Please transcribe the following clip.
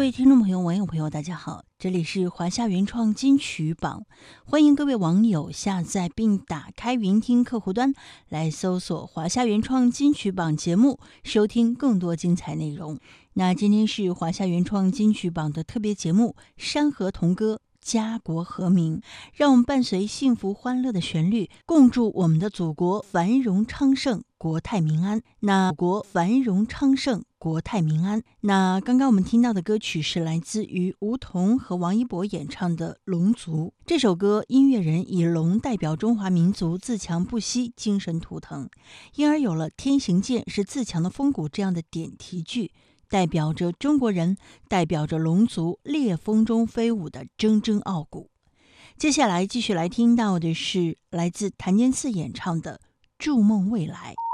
位听众朋友、网友朋友，大家好，这里是华夏原创金曲榜，欢迎各位网友下载并打开云听客户端来搜索华夏原创金曲榜节目，收听更多精彩内容。那今天是华夏原创金曲榜的特别节目《山河同歌，家国和民》，让我们伴随幸福欢乐的旋律，共祝我们的祖国繁荣昌盛，国泰民安。那国繁荣昌盛，国泰民安。那刚刚我们听到的歌曲是来自于吴彤和王一博演唱的《龙族》。这首歌音乐人以龙代表中华民族自强不息、精神图腾，因而有了天行健是自强的风骨这样的点题句，代表着中国人，代表着龙族烈风中飞舞的铮铮傲骨。接下来继续来听到的是来自谭健次演唱的《筑梦未来》。